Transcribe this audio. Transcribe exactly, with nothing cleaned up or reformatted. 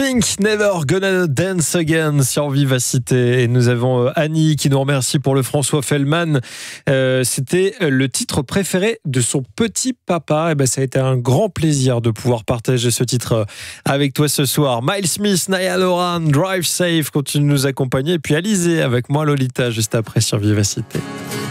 Pink, Never Gonna Dance Again sur Vivacité. Et nous avons euh, Annie qui nous remercie pour le François Fellman. Euh, c'était le titre préféré de son petit papa. Et ben, ça a été un grand plaisir de pouvoir partager ce titre avec toi ce soir. Miles Smith, Niall Horan, Drive Safe continue de nous accompagner. Et puis Alizé avec moi Lolita juste après sur Vivacité.